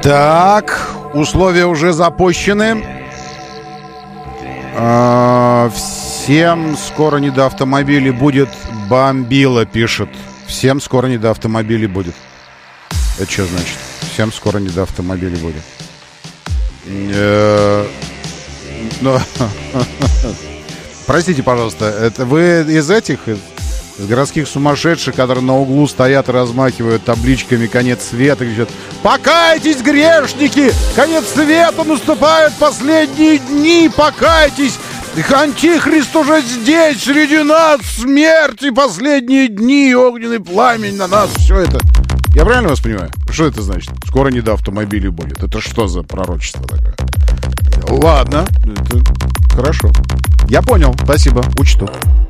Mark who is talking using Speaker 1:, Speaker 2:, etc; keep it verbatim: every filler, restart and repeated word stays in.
Speaker 1: Так, условия уже запущены. А, всем скоро не до автомобилей будет. Бомбила пишет. Всем скоро не до автомобилей будет. Это что значит? Всем скоро не до автомобилей будет. Но... Простите, пожалуйста, это вы из этих, из, из городских сумасшедших, которые на углу стоят и размахивают табличками «Конец света», и кричат: «Покайтесь, грешники! Конец света наступает, последние дни! Покайтесь! Антихрист уже здесь, среди нас! Смерть и последние дни! Огненный пламень на нас!» Все это. Я правильно вас понимаю? Что это значит? Скоро не до автомобилей будет. Это что за пророчество такое? Ладно, это хорошо. Я понял, спасибо, учту.